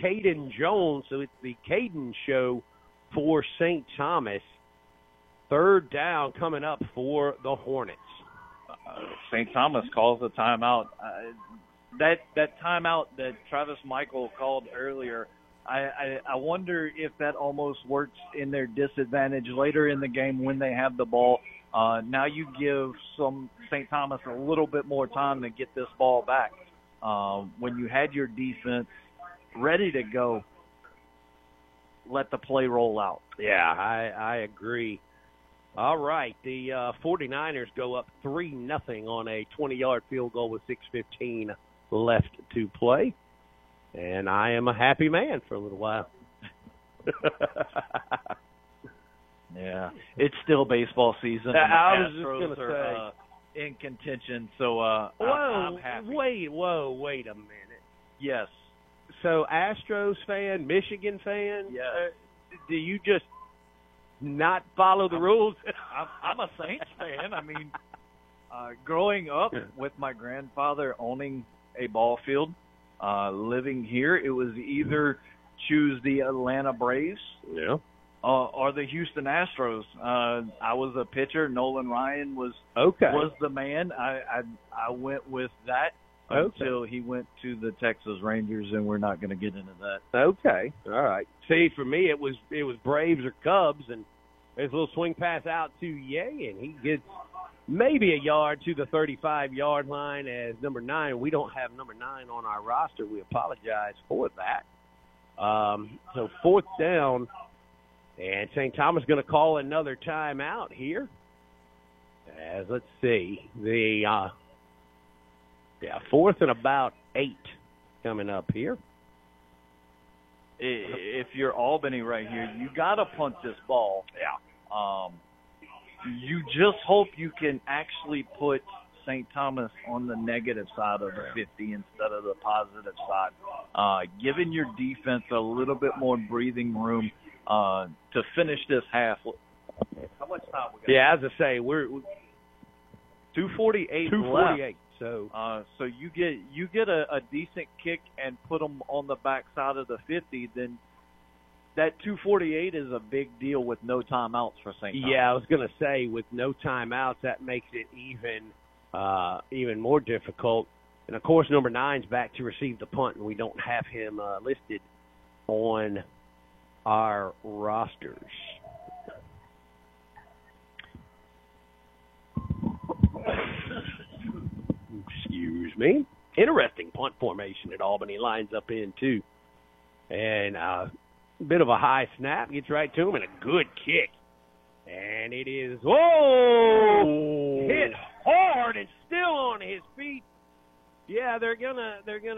Caden Jones, so it's the Caden show for St. Thomas. Third down coming up for the Hornets. St. Thomas calls a timeout. That timeout that Travis Michael called earlier, I wonder if that almost works in their disadvantage later in the game when they have the ball. Now you give some St. Thomas a little bit more time to get this ball back. When you had your defense ready to go, let the play roll out. Yeah, I agree. All right, the 49ers go up 3-0 on a 20-yard field goal with 6:15 left to play. And I am a happy man for a little while. Yeah, it's still baseball season. I was just going to say. In contention, so I'm happy. Wait a minute. Yes. So Astros fan, Michigan fan? Yes. Do you just not follow the rules? I'm a Saints fan. I mean, growing up with my grandfather owning a ball field, living here, it was either choose the Atlanta Braves or the Houston Astros. I was a pitcher. Nolan Ryan was the man. I went with that until he went to the Texas Rangers, and we're not going to get into that. Okay. All right. See, for me, it was Braves or Cubs, and there's a little swing pass out to Ye, and he gets maybe a yard to the 35-yard line as number 9. We don't have number 9 on our roster. We apologize for that. So fourth down, and St. Thomas going to call another timeout here. As let's see, the fourth and about 8 coming up here. If you're Albany right here, you got to punt this ball. Yeah. You just hope you can actually put St. Thomas on the negative side of the 50 instead of the positive side, giving your defense a little bit more breathing room to finish this half. How much time we got? Yeah, as I say, we're 2:48 left. So you get a decent kick and put them on the back side of the 50, then that 2:48 is a big deal with no timeouts for St. Thomas. Yeah, I was going to say with no timeouts, that makes it even more difficult. And of course, number 9's back to receive the punt, and we don't have him listed on our rosters. Excuse me. Interesting punt formation that Albany lines up in, too. And a bit of a high snap, gets right to him, and a good kick. And it is, hit hard and still on his feet. Yeah, they're gonna,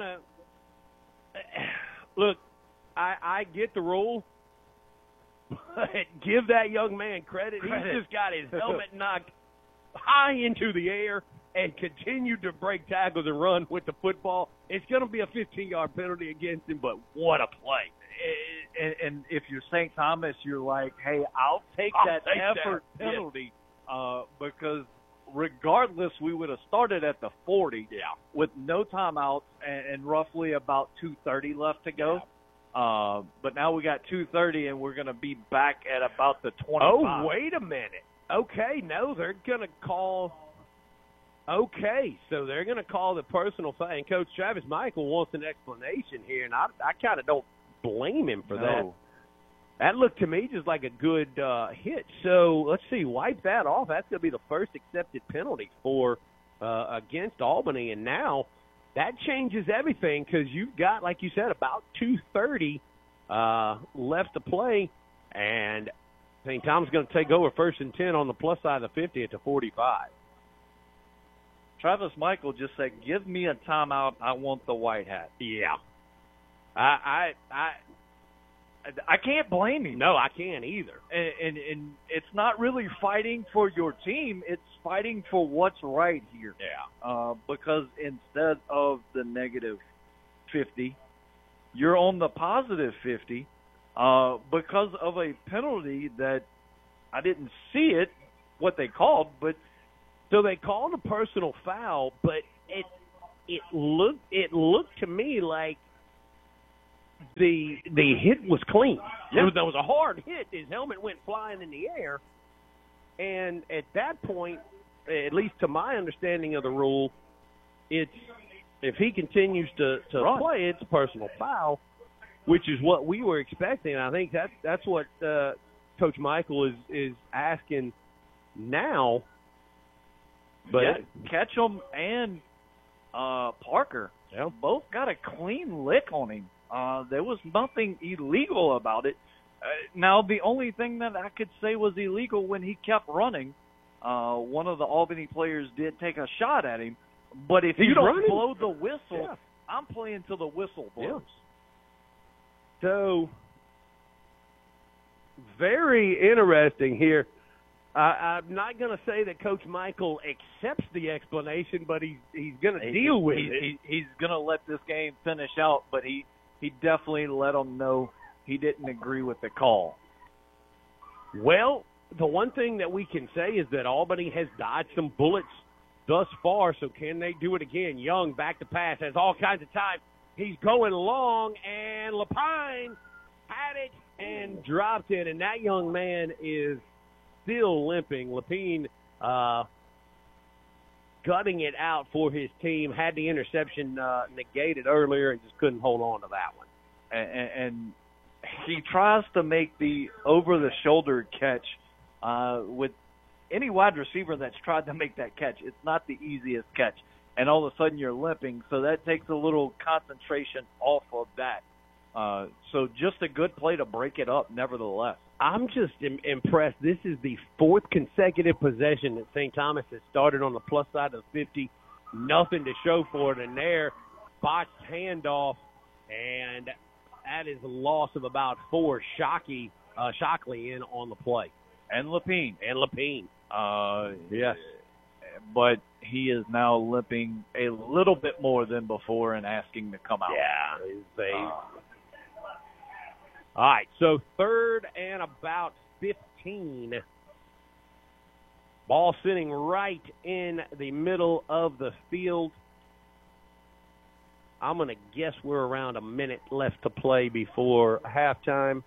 look, I get the rule, but give that young man credit. He's just got his helmet knocked high into the air and continued to break tackles and run with the football. It's going to be a 15-yard penalty against him, but what a play. And if you're St. Thomas, you're like, hey, I'll take that penalty because regardless, we would have started at the 40 with no timeouts and roughly about 2:30 left to go. But now we got 2:30, and we're going to be back at about the 25. Oh, wait a minute. Okay, no, they're going to call – okay, so they're going to call the personal foul. And Coach Travis Michael wants an explanation here, and I kind of don't blame him for that. That looked to me just like a good hit. So let's see, wipe that off. That's going to be the first accepted penalty for against Albany. And now that changes everything because you've got, like you said, about 2:30 left to play. And St. Thomas is going to take over 1st and 10 on the plus side of the 50 at the 45. Travis Michael just said, give me a timeout. I want the white hat. Yeah. I can't blame him. No, I can't either. And it's not really fighting for your team. It's fighting for what's right here. Yeah. Because instead of the negative 50, you're on the positive 50 because of a penalty that I didn't see what they called, but so they called a personal foul, but it looked to me like the hit was clean. Yeah. There was a hard hit. His helmet went flying in the air. And at that point, at least to my understanding of the rule, it's if he continues to play, it's a personal foul, which is what we were expecting. I think that's what Coach Michael is asking now. But Ketchum and Parker both got a clean lick on him. There was nothing illegal about it. Now, the only thing that I could say was illegal when he kept running. One of the Albany players did take a shot at him. But if you don't blow the whistle, I'm playing till the whistle blows. Yeah. So, very interesting here. I'm not going to say that Coach Michael accepts the explanation, but he's going to deal with it. He's going to let this game finish out, but he definitely let them know he didn't agree with the call. Well, the one thing that we can say is that Albany has dodged some bullets thus far, so can they do it again? Young back to pass, has all kinds of time. He's going long, and Lapine had it and dropped it, and that young man is still limping. Lapine gutting it out for his team, had the interception negated earlier and just couldn't hold on to that one. And he tries to make the over-the-shoulder catch with any wide receiver that's tried to make that catch. It's not the easiest catch. And all of a sudden you're limping, so that takes a little concentration off of that. So just a good play to break it up, nevertheless. I'm just impressed. This is the fourth consecutive possession that St. Thomas has started on the plus side of 50. Nothing to show for it. And there, botched handoff, and that is a loss of about 4. Shockley in on the play. And Lapine. Yes. But he is now limping a little bit more than before and asking to come out. Yeah. All right, so 3rd and about 15. Ball sitting right in the middle of the field. I'm going to guess we're around a minute left to play before halftime.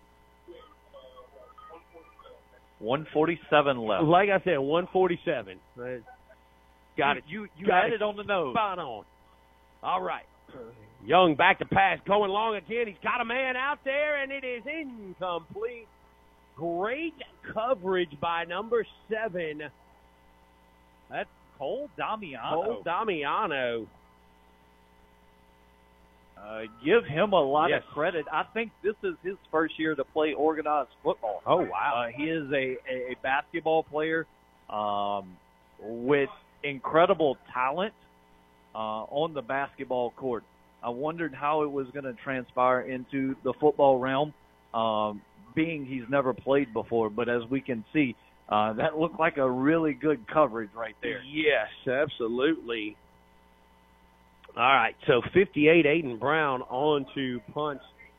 1:47 left. Like I said, 1:47. Got it. You had it on the nose. Spot on. All right. Young back to pass, going long again. He's got a man out there, and it is incomplete. Great coverage by number 7. That's Cole Damiano. Give him a lot of credit. I think this is his first year to play organized football. Oh, wow. He is a basketball player with incredible talent on the basketball court. I wondered how it was going to transpire into the football realm, being he's never played before. But as we can see, that looked like a really good coverage right there. Yes, absolutely. All right, so 58, Aiden Brown on to punt.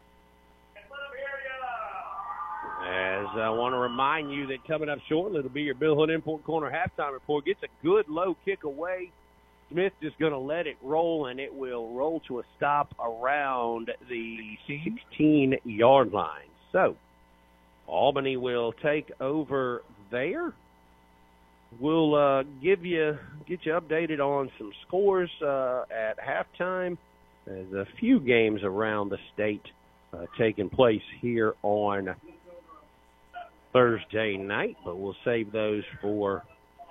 As I want to remind you that coming up shortly, it'll be your Bill Hood Import Corner halftime report. Gets a good low kick away. Smith just going to let it roll, and it will roll to a stop around the 16-yard line. So Albany will take over there. We'll get you updated on some scores at halftime. There's a few games around the state taking place here on Thursday night, but we'll save those for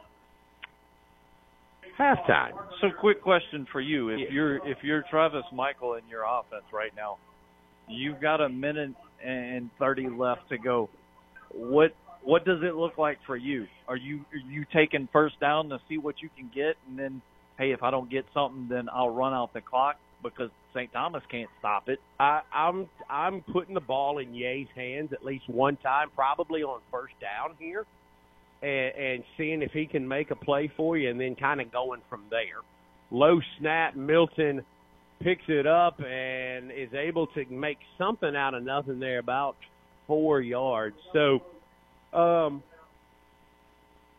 halftime. So, quick question for you: if you're Travis Michael in your offense right now, you've got a minute and 30 left to go. What does it look like for you? Are you taking first down to see what you can get, and then, hey, if I don't get something, then I'll run out the clock because St. Thomas can't stop it? I'm putting the ball in Ye's hands at least one time, probably on first down here, and seeing if he can make a play for you, and then kind of going from there. Low snap, Milton picks it up and is able to make something out of nothing there, about 4 yards. So, of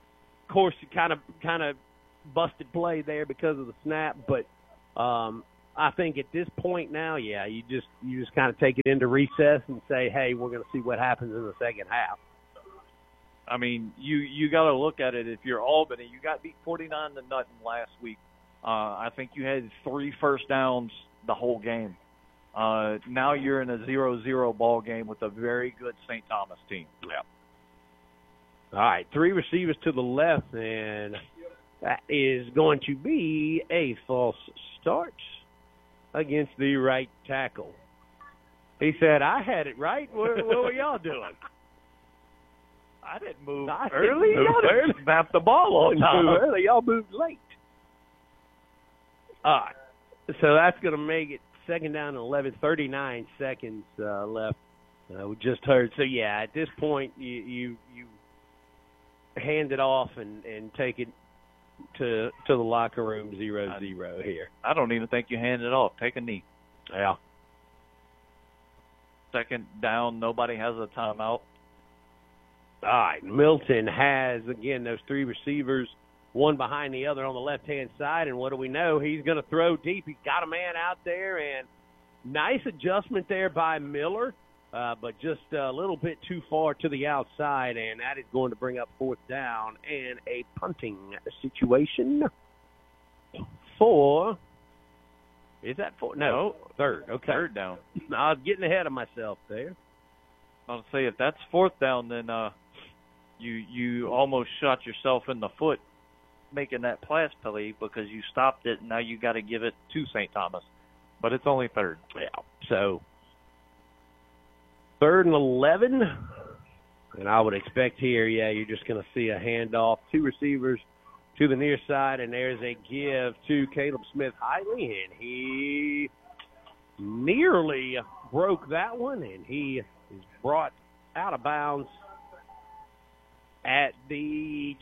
course, kind of busted play there because of the snap, but I think at this point now, yeah, you just kind of take it into recess and say, hey, we're going to see what happens in the second half. I mean, you got to look at it. If you're Albany, you got beat 49-0 last week. I think you had 3 first downs the whole game. Now you're in a 0-0 ball game with a very good St. Thomas team. Yeah. All right, 3 receivers to the left, and that is going to be a false start against the right tackle. He said, I had it right. What were y'all doing? I didn't move early. Y'all didn't snap the ball on time. Early. Y'all moved late. All right, so that's going to make it second down and 11, 39 seconds left. We just heard. So, yeah, at this point, you hand it off and take it to the locker room 0-0 here. I don't even think you hand it off. Take a knee. Yeah. Second down, nobody has a timeout. All right, Milton has, again, those 3 receivers, one behind the other on the left-hand side, and what do we know? He's going to throw deep. He's got a man out there, and nice adjustment there by Miller, but just a little bit too far to the outside, and that is going to bring up 4th down and a punting situation for – is that 4? No, 3rd. Okay. 3rd down. I was getting ahead of myself there. I'll say if that's 4th down, then you almost shot yourself in the foot making that pass play because you stopped it, and now you got to give it to St. Thomas. But it's only 3rd. Yeah. So 3rd and 11, and I would expect here, yeah, you're just going to see a handoff, 2 receivers to the near side, and there's a give to Caleb Smith-Hiley, and he nearly broke that one, and he is brought out of bounds at the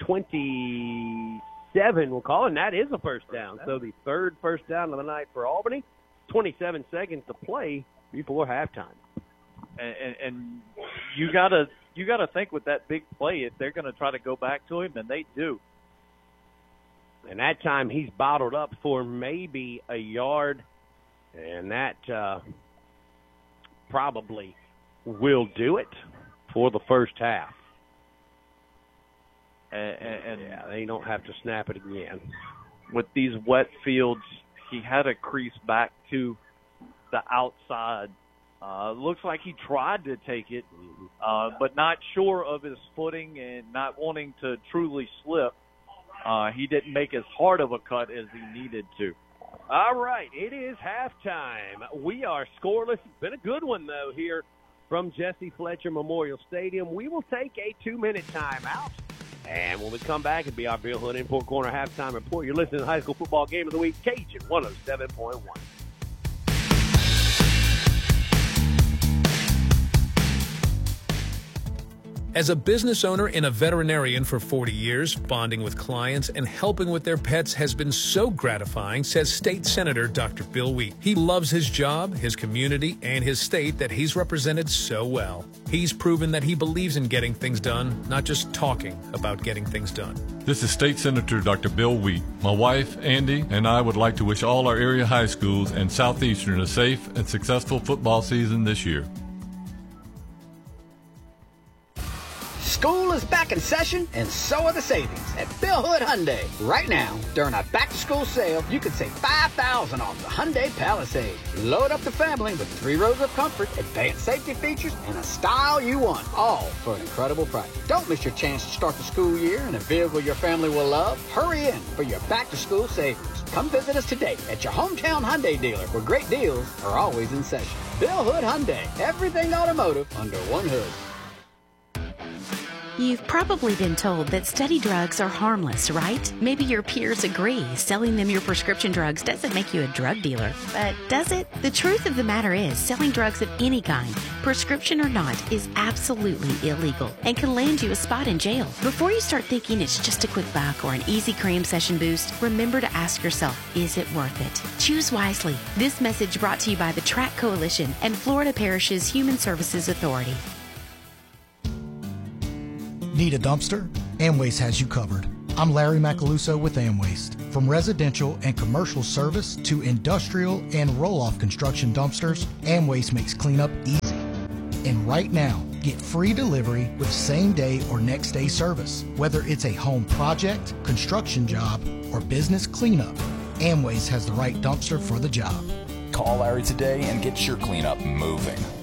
27, we'll call it, and that is a first down. So the 3rd first down of the night for Albany, 27 seconds to play before halftime. And you gotta think with that big play, if they're going to try to go back to him, and they do. And that time he's bottled up for maybe a yard, and that probably will do it for the first half. And yeah, they don't have to snap it again. With these wet fields, he had a crease back to the outside. Looks like he tried to take it, but not sure of his footing and not wanting to truly slip. He didn't make as hard of a cut as he needed to. All right, it is halftime. We are scoreless. It's been a good one, though, here from Jesse Fletcher Memorial Stadium. We will take a 2-minute timeout, and when we come back, it'll be our Bill Hood Import Corner halftime report. You're listening to the High School Football Game of the Week, Cajun 107.1. As a business owner and a veterinarian for 40 years, bonding with clients and helping with their pets has been so gratifying, says State Senator Dr. Bill Wheat. He loves his job, his community, and his state that he's represented so well. He's proven that he believes in getting things done, not just talking about getting things done. This is State Senator Dr. Bill Wheat. My wife, Andy, and I would like to wish all our area high schools and Southeastern a safe and successful football season this year. School is back in session, and so are the savings at Bill Hood Hyundai. Right now, during our back-to-school sale, you can save $5,000 off the Hyundai Palisade. Load up the family with 3 rows of comfort, advanced safety features, and a style you want, all for an incredible price. Don't miss your chance to start the school year in a vehicle your family will love. Hurry in for your back-to-school savings. Come visit us today at your hometown Hyundai dealer, where great deals are always in session. Bill Hood Hyundai, everything automotive under one hood. You've probably been told that study drugs are harmless, right? Maybe your peers agree. Selling them your prescription drugs doesn't make you a drug dealer. But does it? The truth of the matter is, selling drugs of any kind, prescription or not, is absolutely illegal and can land you a spot in jail. Before you start thinking it's just a quick buck or an easy cram session boost, remember to ask yourself, is it worth it? Choose wisely. This message brought to you by the Track Coalition and Florida Parish's Human Services Authority. Need a dumpster? Amways has you covered. I'm Larry Macaluso with AmWaste. From residential and commercial service to industrial and roll-off construction dumpsters, AmWaste makes cleanup easy. And right now, get free delivery with same-day or next-day service. Whether it's a home project, construction job, or business cleanup, AmWaste has the right dumpster for the job. Call Larry today and get your cleanup moving.